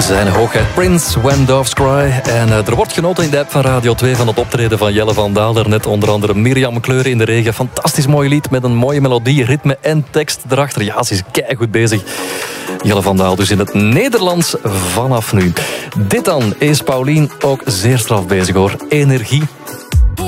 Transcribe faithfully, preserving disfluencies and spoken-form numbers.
Zijn hoogheid Prince, When Doves Cry. En uh, er wordt genoten in de app van Radio twee van het optreden van Jelle van Daal. Daarnet onder andere Mirjam Kleuren in de regen. Fantastisch mooi lied met een mooie melodie, ritme en tekst erachter. Ja, ze is keigoed bezig. Jelle van Daal dus in het Nederlands vanaf nu. Dit dan is Paulien ook zeer straf bezig hoor. Energie